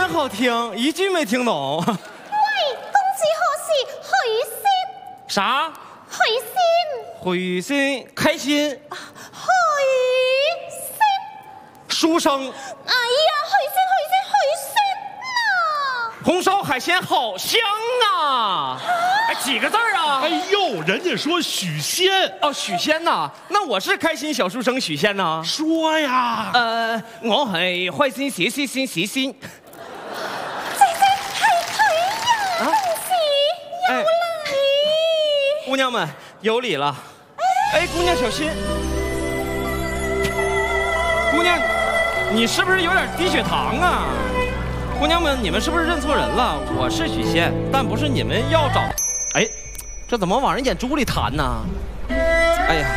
好听，一句没听懂。 喂，公子何时回心？ 啥？ 回心？ 回心开心。 回心？ 书生。 哎呀，回心呐！ 红烧海鲜好香啊！哎，几个字儿啊？ 哎呦，人家说许仙哦，许仙呐，那我是开心小书生许仙呐。 说呀， 我係開心小書生許仙。 姐姐係佢呀，公子有禮。 姑娘們有禮了。哎，姑娘小心。姑娘，你是不是有點低血糖啊？姑娘們，你們是不是認錯人了？我是許仙，但不是你們要找。哎，這怎麼往人眼珠裡彈呢？哎呀，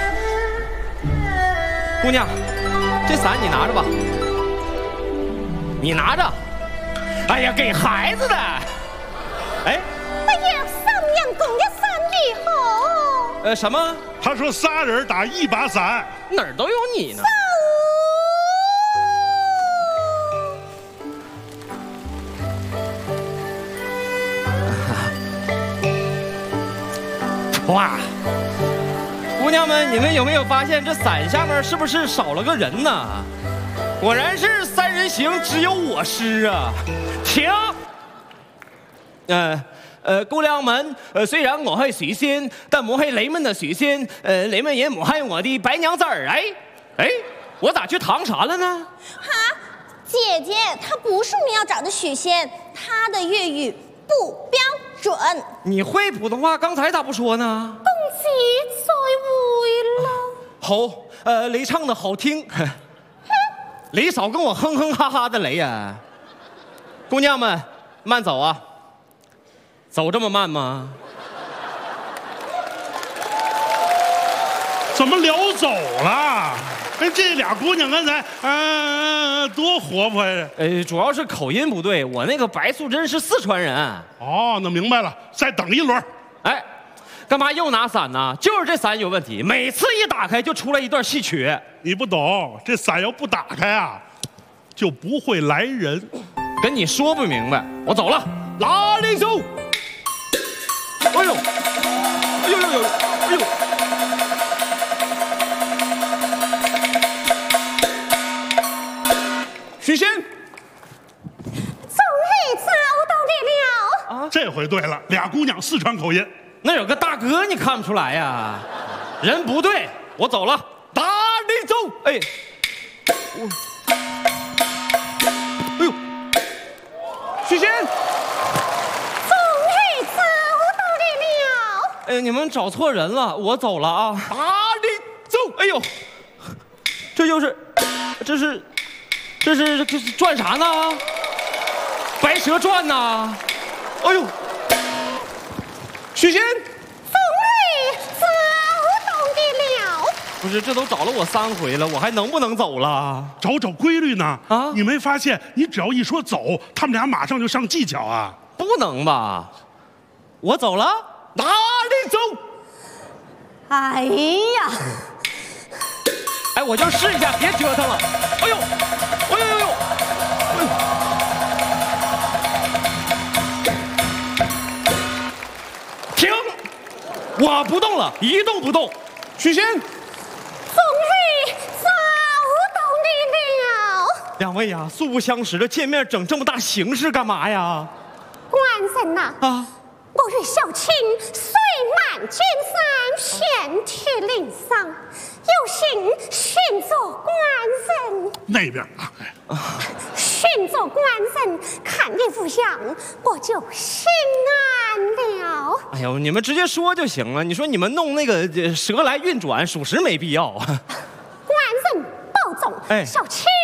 姑娘，這傘你拿着吧。你拿着。哎呀，給孩子的。哎， 不若三人共一傘如何？ 什麼？ 他說仨人打一把伞， 哪兒都有你呢。哇，姑娘们，你们有没有发现这伞下面是不是少了个人呢？果然是三人行，只有我师啊！停。姑娘們，雖然我係許仙，但我係你們的許仙，你們也唔係我的白娘子兒。哎，我咋去唐山了呢？ 哈，姐姐，他不是你要找的許仙，他的粵語不標準。 你會普通話，剛才咋不說呢？ 公子再會啦。 好，你唱的好聽，你少跟我哼哼哈哈的雷呀！姑娘們，慢走啊！走這麼慢嗎？ 怎麼聊走了？哎，這倆姑娘剛才多活潑呀！ 主要是口音不對，我那個白素贞是四川人。 哦，那明白了，再等一輪。 哎，幹嘛又拿傘呢？就是這傘有問題，每次一打開就出來一段戲曲。 你不懂，這傘要不打開啊，就不會來人。 跟你說不明白，我走了。哪裡走？哎呦，哎呦呦呦，哎呦！許仙， 終於找到你了。 啊，這回對了，倆姑娘四川口音。 那有個大哥，你看不出來呀？人不對，我走了。哪裡走？哎，哎呦，許仙。哎，你們找錯人了，我走了啊！哪裡走？哎呦，這是轉啥呢？白蛇傳呢？哎呦，許仙， 終於找到你了。 不是，這都找了我3回了，我還能不能走了？ 找規律呢？ 啊， 你沒發現，你只要一說走，他們倆馬上就上技巧啊？ 不能吧？我走了。哪裡走？ 哎呀！ 哎，我就試一下，別折騰了。哎呦，哎呦呦呦！停！我不動了，一動不動。許仙， 終於找到你了。 兩位呀，素不相識的見面整這麼大形勢幹嘛呀？ 官人呐！啊！我與小青雖滿金山，遍體鱗傷，有幸尋着官人。 那邊啊， 尋着官人，看你不樣，我就心安了。 哎呦，你們直接說就行了。你說你們弄那個蛇來運轉，屬實沒必要。 官人保重，小青。